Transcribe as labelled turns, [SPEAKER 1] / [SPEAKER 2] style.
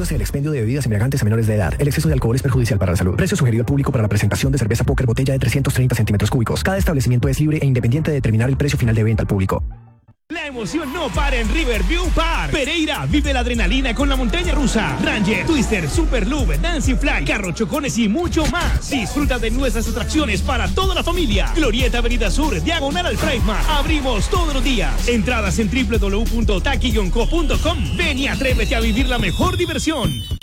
[SPEAKER 1] riesgo es el expendio de bebidas embriagantes a menores de edad. El exceso de alcohol es perjudicial para la salud. Precio sugerido al público para la presentación de cerveza Póker botella de 330 centímetros cúbicos. Cada establecimiento es libre e independiente de determinar el precio final de venta al público.
[SPEAKER 2] La emoción no para en Riverview Park. Pereira vive la adrenalina con la montaña rusa, Ranger, Twister, Super Loop, Dancing Fly, carro chocones y mucho más. Disfruta de nuestras atracciones para toda la familia. Glorieta Avenida Sur, diagonal al Freigmar. Abrimos todos los días. Entradas en www.taki-co.com. Ven y atrévete a vivir la mejor diversión.